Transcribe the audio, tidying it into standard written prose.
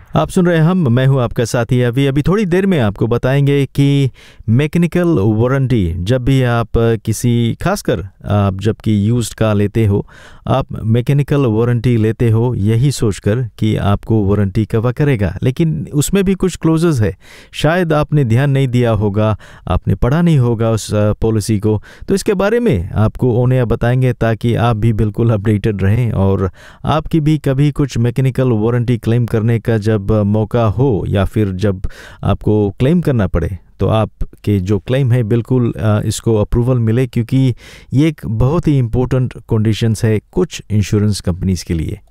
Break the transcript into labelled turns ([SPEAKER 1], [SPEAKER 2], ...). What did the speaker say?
[SPEAKER 1] आप सुन रहे हैं मैं हूं आपका साथी अभी थोड़ी देर में आपको बताएंगे कि मैकेनिकल वारंटी जब भी आप किसी खासकर आप जबकि यूज्ड कार लेते हो, आप मैकेनिकल वारंटी लेते हो यही सोचकर कि आपको वारंटी कवर करेगा, लेकिन उसमें भी कुछ क्लोजेस है। शायद आपने ध्यान नहीं दिया होगा, आपने पढ़ा नहीं होगा उस पॉलिसी को, तो इसके बारे में आपको ओनिया बताएंगे ताकि आप भी बिल्कुल अपडेटेड रहें और आपकी भी कभी कुछ मैकेनिकल वारंटी क्लेम करने का जब मौका हो या फिर जब आपको क्लेम करना पड़े तो आपके जो क्लेम है बिल्कुल इसको अप्रूवल मिले, क्योंकि ये एक बहुत ही इम्पोर्टेंट कंडीशंस है कुछ इंश्योरेंस कंपनीज के लिए।